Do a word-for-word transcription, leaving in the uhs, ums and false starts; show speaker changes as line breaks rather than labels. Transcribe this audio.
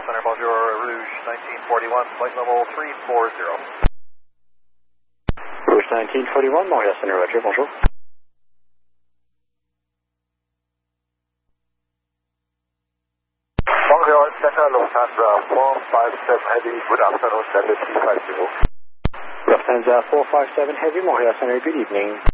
Montreal Center, bonjour, Rouge nineteen forty-one, flight level three four zero.
Rouge nineteen forty-one, Montreal Center, Roger, bonjour.
Montreal Center, Lufthansa four five seven Heavy, good afternoon, Standard three five zero.
Lufthansa four five seven Heavy, Montreal Center, good evening.